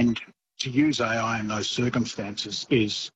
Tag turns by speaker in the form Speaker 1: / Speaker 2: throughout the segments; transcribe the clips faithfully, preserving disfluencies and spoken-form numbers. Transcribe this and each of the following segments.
Speaker 1: And to use A I in those circumstances is,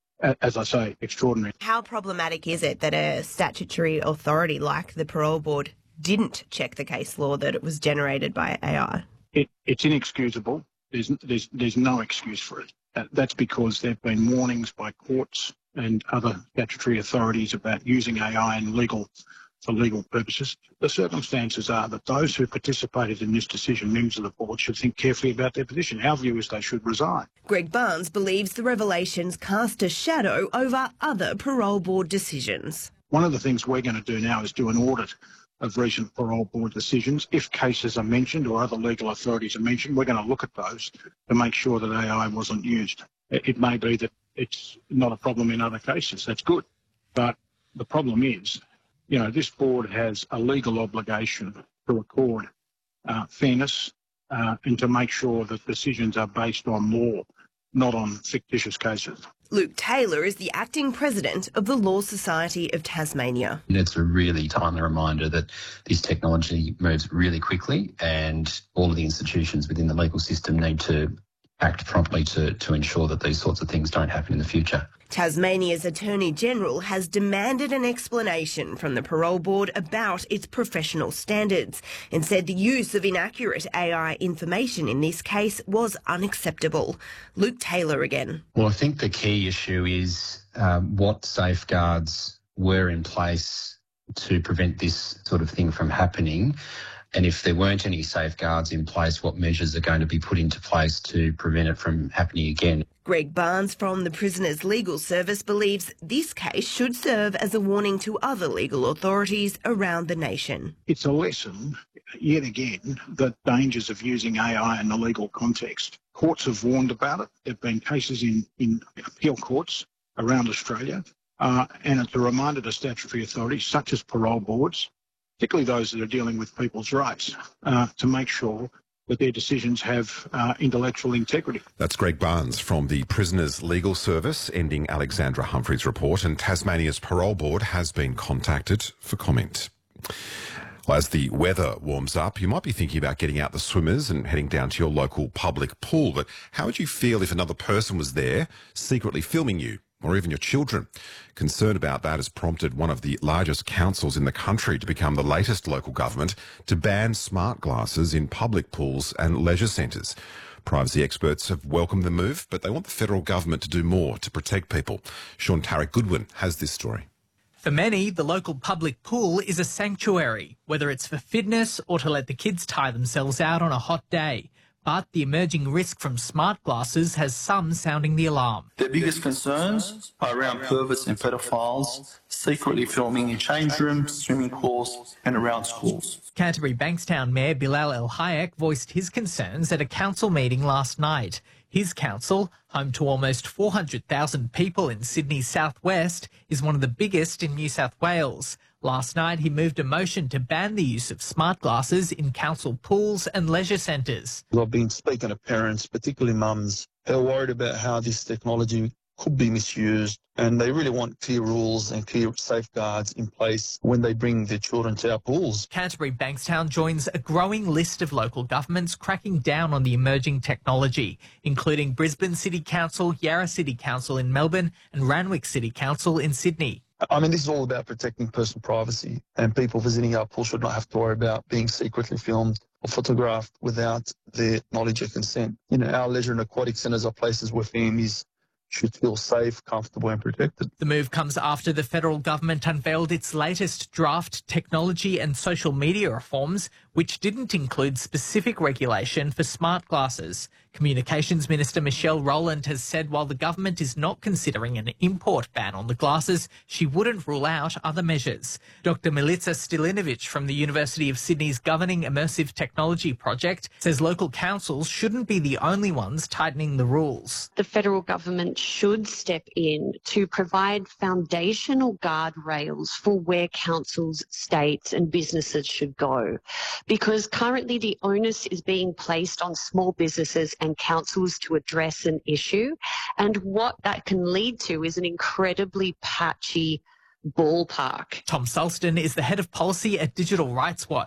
Speaker 1: as I say, extraordinary.
Speaker 2: How problematic is it that a statutory authority like the Parole Board didn't check the case law that it was generated by A I?
Speaker 1: It, it's inexcusable. There's, there's, there's no excuse for it. That's because there have been warnings by courts and other statutory authorities about using A I in legal, for legal purposes. The circumstances are that those who participated in this decision, members of the board, should think carefully about their position. Our view is they should resign.
Speaker 2: Greg Barnes believes the revelations cast a shadow over other Parole Board decisions.
Speaker 1: One of the things we're going to do now is do an audit of recent Parole Board decisions. If cases are mentioned or other legal authorities are mentioned, we're going to look at those to make sure that A I wasn't used. It may be that it's not a problem in other cases. That's good. But the problem is, you know, this board has a legal obligation to record uh, fairness uh, and to make sure that decisions are based on law, not on fictitious cases.
Speaker 2: Luke Taylor is the acting president of the Law Society of Tasmania.
Speaker 3: And it's a really timely reminder that this technology moves really quickly and all of the institutions within the legal system need to act promptly to, to ensure that these sorts of things don't happen in the future.
Speaker 2: Tasmania's Attorney General has demanded an explanation from the Parole Board about its professional standards and said the use of inaccurate A I information in this case was unacceptable. Luke Taylor again.
Speaker 3: Well, I think the key issue is um, what safeguards were in place to prevent this sort of thing from happening. And if there weren't any safeguards in place, what measures are going to be put into place to prevent it from happening again?
Speaker 2: Greg Barnes from the Prisoners Legal Service believes this case should serve as a warning to other legal authorities around the nation.
Speaker 1: It's a lesson, yet again, the dangers of using A I in the legal context. Courts have warned about it. There have been cases in, in appeal courts around Australia, uh, and it's a reminder to statutory authorities, such as parole boards, particularly those that are dealing with people's rights, uh, to make sure that their decisions have uh, intellectual integrity.
Speaker 4: That's Greg Barnes from the Prisoners Legal Service, ending Alexandra Humphrey's report, and Tasmania's Parole Board has been contacted for comment. Well, as the weather warms up, you might be thinking about getting out the swimmers and heading down to your local public pool, but how would you feel if another person was there secretly filming you? Or even your children? Concern about that has prompted one of the largest councils in the country to become the latest local government to ban smart glasses in public pools and leisure centres. Privacy experts have welcomed the move, but they want the federal government to do more to protect people. Sean Tarek Goodwin has this story.
Speaker 5: For many, the local public pool is a sanctuary, whether it's for fitness or to let the kids tire themselves out on a hot day. But the emerging risk from smart glasses has some sounding the alarm.
Speaker 6: Their biggest concerns are around perverts and pedophiles secretly filming in change rooms, swimming pools and around schools.
Speaker 5: Canterbury Bankstown Mayor Bilal El Hayek voiced his concerns at a council meeting last night. His council, home to almost four hundred thousand people in Sydney's southwest, is one of the biggest in New South Wales. Last night, he moved a motion to ban the use of smart glasses in council pools and leisure centres.
Speaker 7: I've been speaking to parents, particularly mums, who are worried about how this technology could be misused, and they really want clear rules and clear safeguards in place when they bring their children to our pools.
Speaker 5: Canterbury Bankstown joins a growing list of local governments cracking down on the emerging technology, including Brisbane City Council, Yarra City Council in Melbourne and Randwick City Council in Sydney.
Speaker 7: I mean, this is all about protecting personal privacy, and people visiting our pool should not have to worry about being secretly filmed or photographed without their knowledge or consent. You know, our leisure and aquatic centres are places where families should feel safe, comfortable and protected.
Speaker 5: The move comes after the federal government unveiled its latest draft technology and social media reforms, which didn't include specific regulation for smart glasses. Communications Minister Michelle Rowland has said while the government is not considering an import ban on the glasses, she wouldn't rule out other measures. Doctor Milica Stilinovic from the University of Sydney's Governing Immersive Technology Project says local councils shouldn't be the only ones tightening the rules.
Speaker 8: The federal government should step in to provide foundational guardrails for where councils, states and businesses should go, because currently the onus is being placed on small businesses and councils to address an issue, and what that can lead to is an incredibly patchy ballpark.
Speaker 5: Tom Sulston is the head of policy at Digital Rights Watch.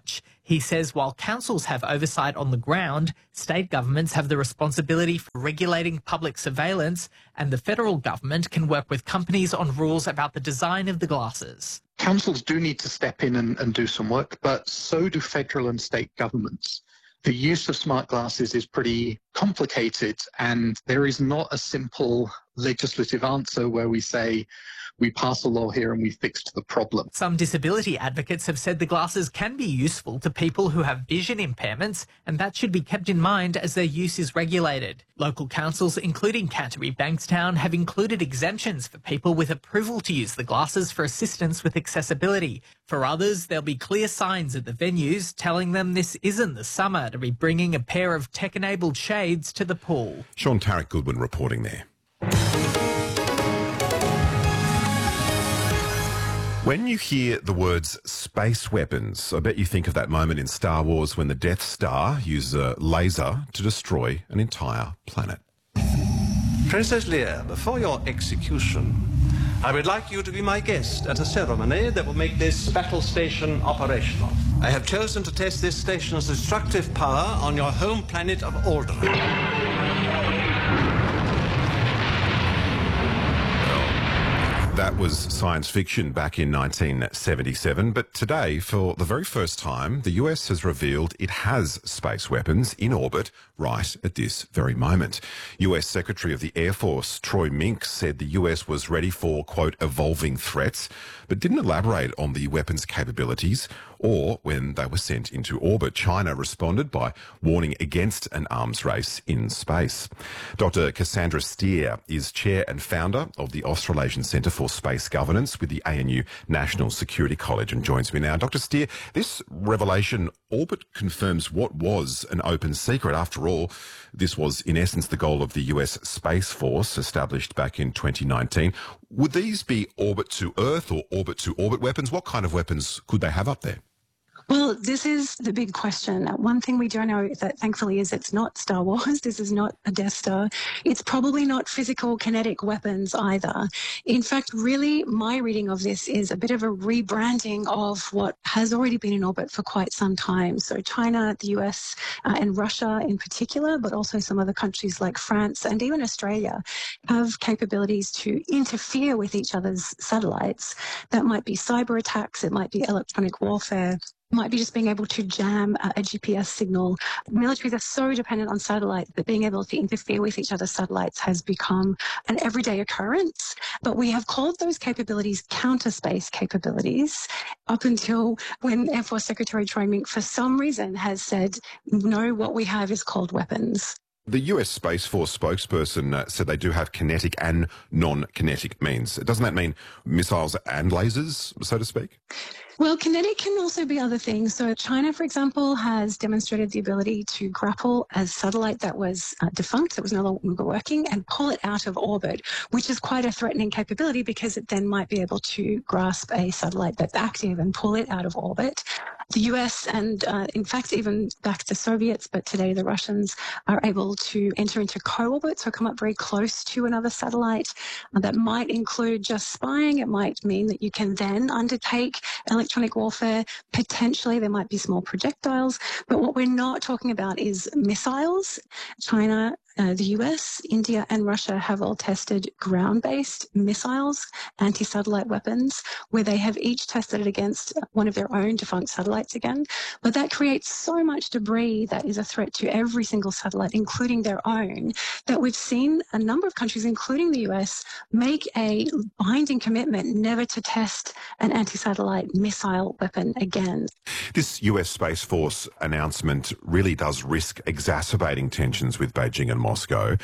Speaker 5: He says while councils have oversight on the ground, state governments have the responsibility for regulating public surveillance, and the federal government can work with companies on rules about the design of the glasses.
Speaker 9: Councils do need to step in and, and do some work, but so do federal and state governments. The use of smart glasses is pretty complicated, and there is not a simple legislative answer where we say we pass a law here and we fixed the problem.
Speaker 5: Some disability advocates have said the glasses can be useful to people who have vision impairments, and that should be kept in mind as their use is regulated. Local councils, including Canterbury Bankstown, have included exemptions for people with approval to use the glasses for assistance with accessibility. For others, there'll be clear signs at the venues telling them this isn't the summer to be bringing a pair of tech-enabled shades to the pool.
Speaker 4: Sean Tarek Goodwin reporting there. When you hear the words space weapons, I bet you think of that moment in Star Wars when the Death Star uses a laser to destroy an entire planet.
Speaker 10: Princess Leia, before your execution, I would like you to be my guest at a ceremony that will make this battle station operational. I have chosen to test this station's destructive power on your home planet of Alderaan.
Speaker 4: That was science fiction back in nineteen seventy-seven, but today, for the very first time, the U S has revealed it has space weapons in orbit right at this very moment. U S Secretary of the Air Force Troy Mink said the U S was ready for, quote, evolving threats, but didn't elaborate on the weapons' capabilities or when they were sent into orbit. China responded by warning against an arms race in space. Doctor Cassandra Steer is chair and founder of the Australasian Centre for Space Governance with the A N U National Security College and joins me now. Doctor Steer, this revelation, orbit confirms what was an open secret. After all, this was in essence the goal of the U S Space Force established back in twenty nineteen. Would these be orbit to Earth or orbit to orbit weapons? What kind of weapons could they have up there?
Speaker 11: Well, this is the big question. One thing we do know that thankfully is it's not Star Wars. This is not a Death Star. It's probably not physical kinetic weapons either. In fact, really, my reading of this is a bit of a rebranding of what has already been in orbit for quite some time. So China, the U S, uh, and Russia in particular, but also some other countries like France and even Australia have capabilities to interfere with each other's satellites. That might be cyber attacks. It might be electronic warfare. Might be just being able to jam a G P S signal. Militaries are so dependent on satellites that being able to interfere with each other's satellites has become an everyday occurrence. But we have called those capabilities counter-space capabilities up until when Air Force Secretary Troy Mink, for some reason, has said, no, what we have is called weapons.
Speaker 4: The U S Space Force spokesperson uh, said they do have kinetic and non-kinetic means. Doesn't that mean missiles and lasers, so to speak?
Speaker 11: Well, kinetic can also be other things. So China, for example, has demonstrated the ability to grapple a satellite that was uh, defunct, that was no longer working, and pull it out of orbit, which is quite a threatening capability because it then might be able to grasp a satellite that's active and pull it out of orbit. The U S and, uh, in fact, even back the Soviets, but today the Russians are able to enter into co-orbit, so come up very close to another satellite. Uh, that might include just spying. It might mean that you can then undertake electronic warfare. Potentially there might be small projectiles, but what we're not talking about is missiles. China, Uh, the U S, India and Russia have all tested ground-based missiles, anti-satellite weapons, where they have each tested it against one of their own defunct satellites again. But that creates so much debris that is a threat to every single satellite, including their own, that we've seen a number of countries, including the U S, make a binding commitment never to test an anti-satellite missile weapon again.
Speaker 4: This U S Space Force announcement really does risk exacerbating tensions with Beijing and Moscow.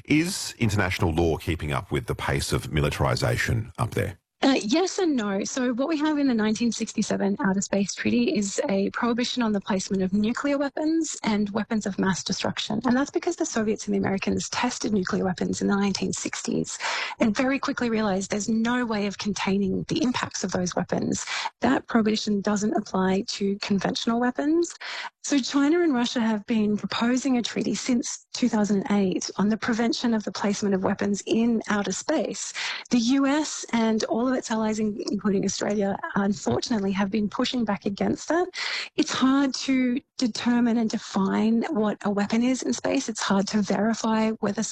Speaker 4: Is international law keeping up with the pace of militarisation up there?
Speaker 11: Uh, yes and no. So what we have in the nineteen sixty-seven Outer Space Treaty is a prohibition on the placement of nuclear weapons and weapons of mass destruction. And that's because the Soviets and the Americans tested nuclear weapons in the nineteen sixties and very quickly realized there's no way of containing the impacts of those weapons. That prohibition doesn't apply to conventional weapons. So China and Russia have been proposing a treaty since two thousand eight on the prevention of the placement of weapons in outer space. The U S and all of its allies, including Australia, unfortunately have been pushing back against that. It's hard to determine and define what a weapon is in space. It's hard to verify whether